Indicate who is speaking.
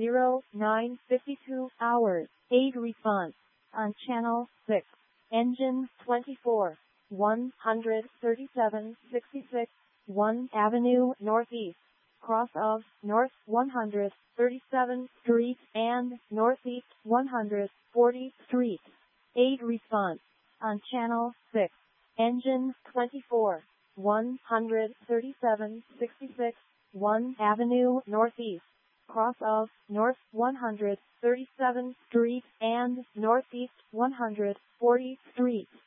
Speaker 1: 09:52 hours. Aid response on channel 6. Engine 24. 13766. 1 Avenue Northeast. Cross of North 137th Street and Northeast 140th Street. Aid response on channel 6. Engine 24. 13766. 1 Avenue Northeast. Cross of North 137th Street and Northeast 140th Street.